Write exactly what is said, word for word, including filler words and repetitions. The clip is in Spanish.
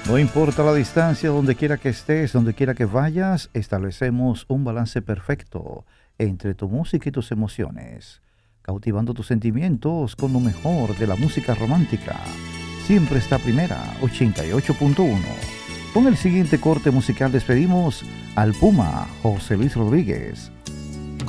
No importa la distancia, donde quiera que estés, donde quiera que vayas, establecemos un balance perfecto entre tu música y tus emociones, cautivando tus sentimientos con lo mejor de la música romántica. Siempre está primera, ochenta y ocho punto uno. Con el siguiente corte musical despedimos al Puma, José Luis Rodríguez.